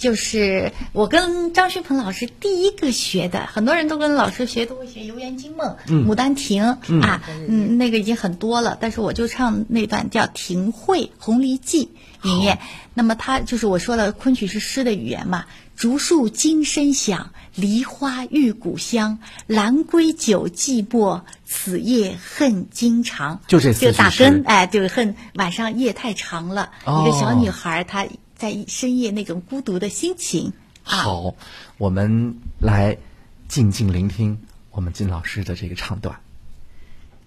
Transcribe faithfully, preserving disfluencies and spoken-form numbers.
就是我跟张旭鹏老师第一个学的，很多人都跟老师学都会学《游园惊梦》嗯、牡丹亭》嗯、啊，嗯，那个已经很多了，但是我就唱那段叫《庭会红梨记》里面。那么它就是我说的昆曲是诗的语言嘛，竹树惊声响，梨花玉骨香，兰归酒寂寞，此夜恨经长。 就这四句诗， 就打根，哎，就是恨晚上夜太长了，哦、一个小女孩她在深夜那种孤独的心情。啊、 好，我们来静静聆听我们金老师的这个唱段。